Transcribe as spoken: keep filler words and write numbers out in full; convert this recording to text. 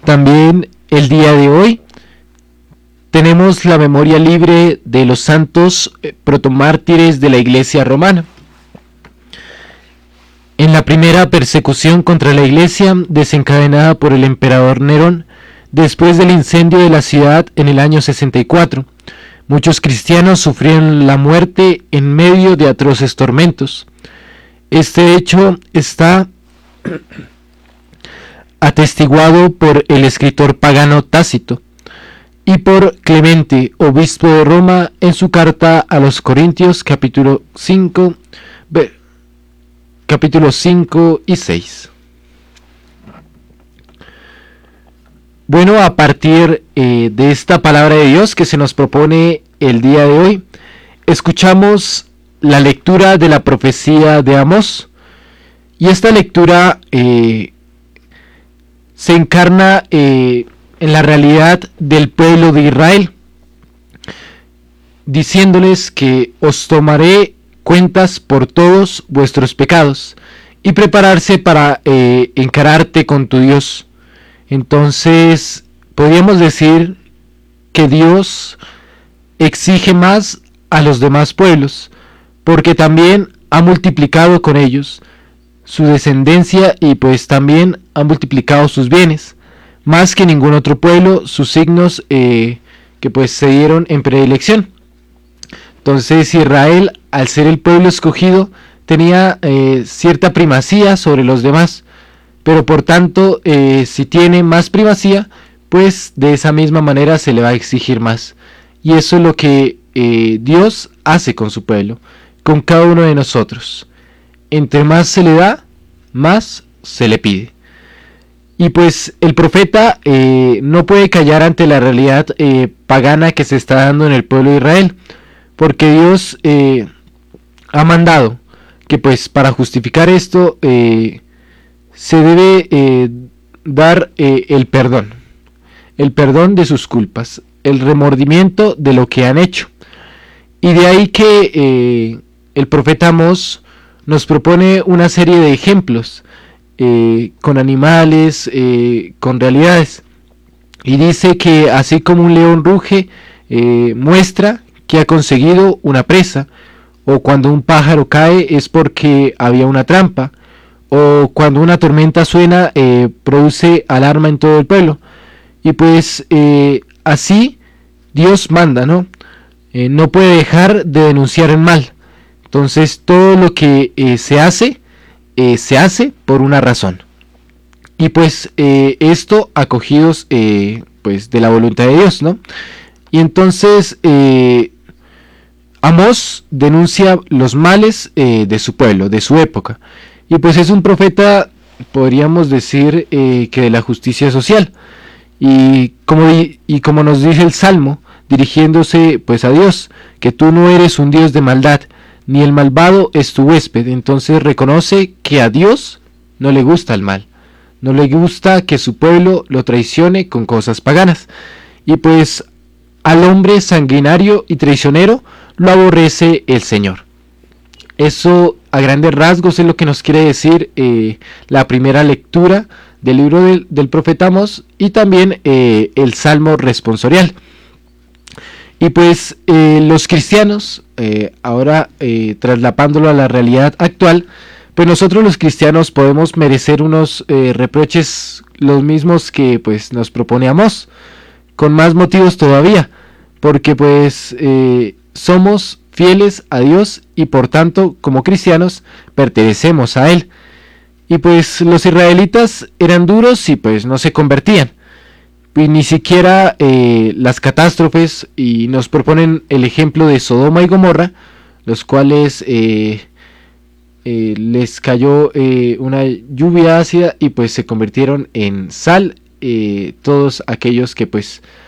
También el día de hoy tenemos la memoria libre de los santos protomártires de la Iglesia romana. En la primera persecución contra la Iglesia, desencadenada por el emperador Nerón, después del incendio de la ciudad en el año sesenta y cuatro, muchos cristianos sufrieron la muerte en medio de atroces tormentos. Este hecho está atestiguado por el escritor pagano Tácito y por Clemente, obispo de Roma, en su carta a los Corintios, capítulo cinco, capítulos cinco y seis. Bueno, a partir eh, de esta palabra de Dios que se nos propone el día de hoy, escuchamos la lectura de la profecía de Amós, y esta lectura eh, se encarna eh, en la realidad del pueblo de Israel, diciéndoles que os tomaré cuentas por todos vuestros pecados y prepararse para eh, encararte con tu Dios. Entonces, podríamos decir que Dios exige más a los demás pueblos, porque también ha multiplicado con ellos su descendencia y pues también ha multiplicado sus bienes, más que ningún otro pueblo, sus signos eh, que pues se dieron en predilección. Entonces Israel, al ser el pueblo escogido, tenía eh, cierta primacía sobre los demás, pero por tanto, eh, si tiene más primacía, pues de esa misma manera se le va a exigir más. Y eso es lo que eh, Dios hace con su pueblo, con cada uno de nosotros. Entre más se le da, más se le pide. Y pues el profeta eh, no puede callar ante la realidad eh, pagana que se está dando en el pueblo de Israel, porque Dios eh, ha mandado que pues para justificar esto eh, se debe eh, dar eh, el perdón, el perdón de sus culpas, el remordimiento de lo que han hecho. Y de ahí que eh, el profeta Amós nos propone una serie de ejemplos eh, con animales, eh, con realidades. Y dice que así como un león ruge, eh, muestra que ha conseguido una presa, o cuando un pájaro cae es porque había una trampa, o cuando una tormenta suena eh, produce alarma en todo el pueblo. Y pues eh, así Dios manda, ¿no? Eh, no puede dejar de denunciar el mal. Entonces todo lo que eh, se hace, eh, se hace por una razón. Y pues eh, esto acogidos eh, pues de la voluntad de Dios, ¿no? Y entonces eh, Amós denuncia los males eh, de su pueblo, de su época. Y pues es un profeta, podríamos decir, eh, que de la justicia social. Y como, y como nos dice el Salmo, dirigiéndose pues a Dios, que tú no eres un Dios de maldad, ni el malvado es tu huésped. Entonces reconoce que a Dios no le gusta el mal, no le gusta que su pueblo lo traicione con cosas paganas. Y pues al hombre sanguinario y traicionero lo aborrece el Señor. Eso a grandes rasgos es lo que nos quiere decir eh, la primera lectura del libro del, del profeta Amós, y también eh, el Salmo responsorial. Y pues eh, los cristianos, eh, ahora eh, traslapándolo a la realidad actual, pues nosotros los cristianos podemos merecer unos eh, reproches los mismos que pues nos propone Amós, con más motivos todavía, porque pues eh, somos fieles a Dios y por tanto como cristianos pertenecemos a Él. Y pues los israelitas eran duros y pues no se convertían, y ni siquiera eh, las catástrofes, y nos proponen el ejemplo de Sodoma y Gomorra, los cuales eh, eh, les cayó eh, una lluvia ácida y pues se convirtieron en sal, eh, todos aquellos que pues